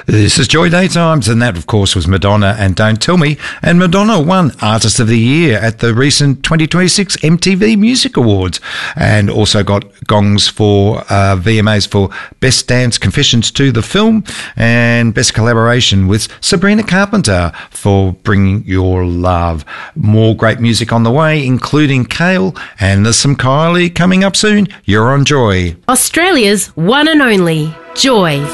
This is Joy Daytimes, and that, of course, was Madonna and Don't Tell Me. And Madonna won Artist of the Year at the recent 2026 MTV Music Awards, and also got gongs for VMAs for Best Dance Confessions to the Film and Best Collaboration with Sabrina Carpenter for Bring Your Love. More great music on the way, including Kale, and there's some Kylie coming up soon. You're on Joy. Australia's one and only Joy.